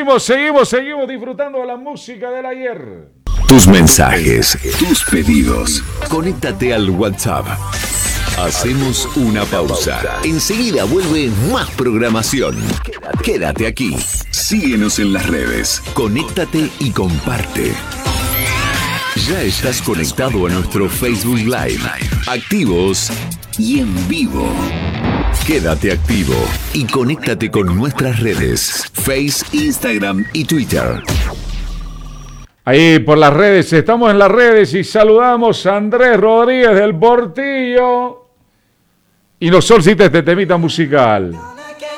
seguimos disfrutando de la música del ayer. Tus mensajes, tus pedidos. Conéctate al WhatsApp. Hacemos una pausa. Enseguida vuelve más programación. Quédate aquí. Síguenos en las redes. Conéctate y comparte. Ya estás conectado a nuestro Facebook Live. Activos y en vivo. Quédate activo y conéctate con nuestras redes. Face, Instagram y Twitter. Ahí por las redes, estamos en las redes y saludamos a Andrés Rodríguez del Portillo y nos solicita este temita musical.